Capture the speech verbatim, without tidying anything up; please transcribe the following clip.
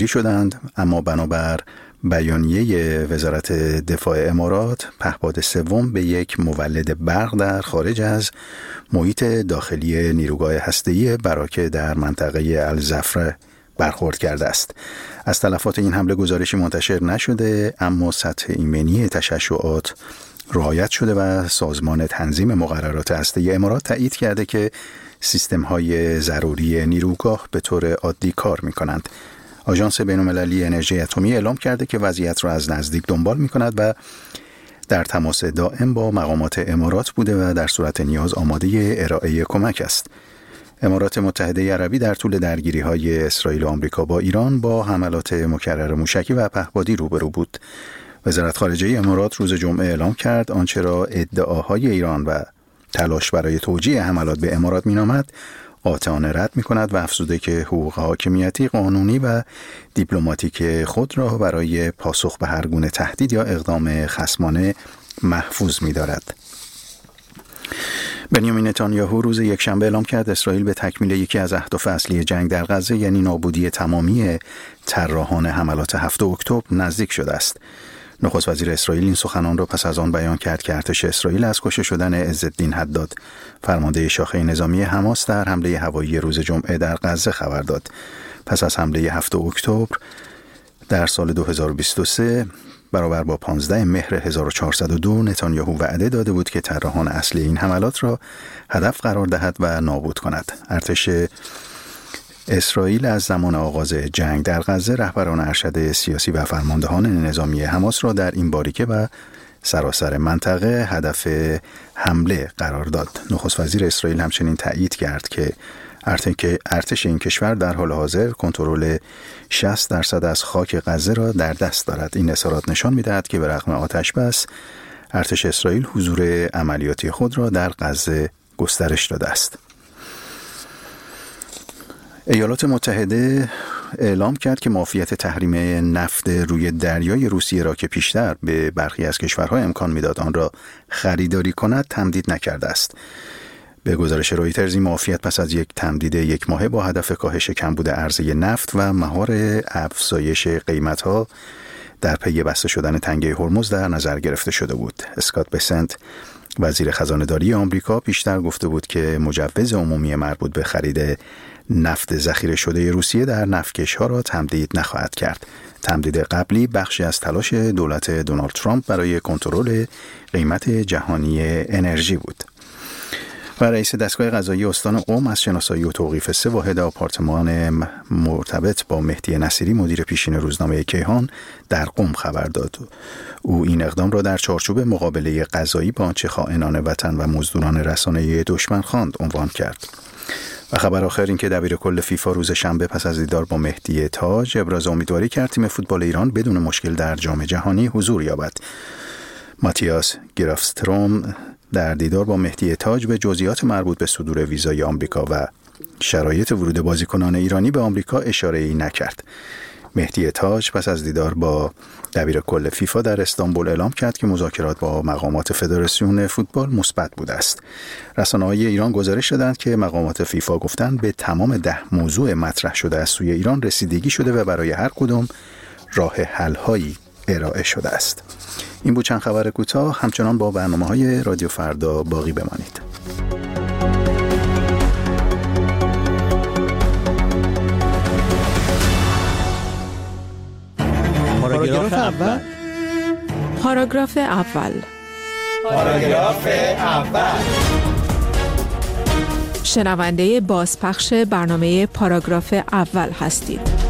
رسیدگی شدند، اما بنابر بیانیه وزارت دفاع امارات پهپاد سوم به یک مولد برق در خارج از محیط داخلی نیروگاه هسته‌ای براکه در منطقه الزفره برخورد کرده است. از تلفات این حمله گزارشی منتشر نشده، اما سطح ایمنی تشعشعات رعایت شده و سازمان تنظیم مقررات هسته‌ای امارات تایید کرده که سیستم‌های ضروری نیروگاه به طور عادی کار می‌کنند. آژانس بین‌المللی انرژی اتمی اعلام کرده که وضعیت را از نزدیک دنبال می‌کند و در تماس دائم با مقامات امارات بوده و در صورت نیاز آماده ارائه کمک است. امارات متحده عربی در طول درگیری‌های اسرائیل و آمریکا با ایران با حملات مکرر موشکی و پهپادی روبرو بود. وزارت خارجه امارات روز جمعه اعلام کرد آنچه را ادعاهای ایران و تلاش برای توجیه حملات به امارات مینامد قاطعانه رد می‌کند و افزوده که حقوق حاکمیتی قانونی و دیپلماتیک خود را برای پاسخ به هر گونه تهدید یا اقدام خصمانه محفوظ می‌دارد. بنیامین نتانیاهو روز یکشنبه اعلام کرد اسرائیل به تکمیل یکی از اهداف اصلی جنگ در غزه یعنی نابودی تمامی طراحان حملات هفتم اکتبر نزدیک شده است. نخست وزیر اسرائیل این سخنان را پس از آن بیان کرد که ارتش اسرائیل از کشته شدن عزالدین حداد فرمانده شاخه نظامی حماس در حمله هوایی روز جمعه در غزه خبر داد. پس از حمله هفتم اکتبر در سال دو هزار و بیست و سه برابر با پانزده مهر هزار و چهارصد و دو نتانیاهو وعده داده بود که طراحان اصلی این حملات را هدف قرار دهد و نابود کند. ارتش اسرائیل از زمان آغاز جنگ در غزه رهبران ارشد سیاسی و فرماندهان نظامی حماس را در این باریکه و سراسر منطقه هدف حمله قرار داد. نخست وزیر اسرائیل همچنین تایید کرد که ارتش این کشور در حال حاضر کنترل شصت درصد از خاک غزه را در دست دارد. این اظهارات نشان می‌دهد که به رغم آتش بس ارتش اسرائیل حضور عملیاتی خود را در غزه گسترش داده است. ایالات متحده اعلام کرد که معافیت تحریم نفت روی دریای روسیه را که پیشتر به برخی از کشورها امکان میداد آن را خریداری کند تمدید نکرده است. به گزارش رویترز این معافیت پس از یک تمدید یک ماهه با هدف کاهش کمبود عرضه نفت و مهار افزایش قیمت‌ها در پی بسته شدن تنگه هرمز در نظر گرفته شده بود. اسکات بسنت وزیر خزانه‌داری آمریکا پیشتر گفته بود که مجوز عمومی مربوط به خرید نفت ذخیره شده روسیه در نفتکش‌ها را تمدید نخواهد کرد. تمدید قبلی بخشی از تلاش دولت دونالد ترامپ برای کنترل قیمت جهانی انرژی بود. و رئیس دستگاه قضایی استان قم از شناسایی و توقیف سه واحد آپارتمان مرتبط با مهدی نصیری مدیر پیشین روزنامه کیهان در قم خبر داد. او این اقدام را در چارچوب مقابله قضایی با آنچه خائنان وطن و مزدوران رسانه‌ای دشمن خواند عنوان کرد. و خبر آخر این که دبیر کل فیفا روز شنبه پس از دیدار با مهدی تاج ابراز امیدواری کرد تیم فوتبال ایران بدون مشکل در جام جهانی حضور یابد. ماتیاس گرافتروم در دیدار با مهدی تاج به جزئیات مربوط به صدور ویزای آمریکا و شرایط ورود بازیکنان ایرانی به آمریکا اشاره‌ای نکرد. مهدی تاج پس از دیدار با دبیر کل فیفا در استانبول اعلام کرد که مذاکرات با مقامات فدراسیون فوتبال مثبت بوده است. رسانه‌های ایران گزارش دادند که مقامات فیفا گفتند به تمام ده موضوع مطرح شده از سوی ایران رسیدگی شده و برای هر کدام راه حل‌هایی ارائه شده است. این بود چند خبر کوتاه. همچنان با برنامه‌های رادیو فردا باقی بمانید. پاراگراف اول. پاراگراف اول. پاراگراف اول. شنونده بازپخش برنامه پاراگراف اول هستید.